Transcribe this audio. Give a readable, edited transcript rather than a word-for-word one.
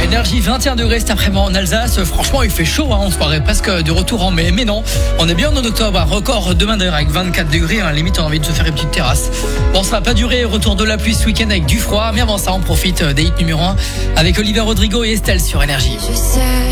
Énergie 21 degrés cet après-midi en Alsace. Franchement, il fait chaud, on se croirait presque de retour en mai. Mais non, on est bien en octobre. Un record demain d'ailleurs avec 24 degrés. Limite, on a envie de se faire une petite terrasse. Bon, ça va pas durer. Retour de la pluie ce week-end avec du froid. Mais avant ça, on profite des hits numéro 1 avec Olivia Rodrigo et Estelle sur Énergie. Je sais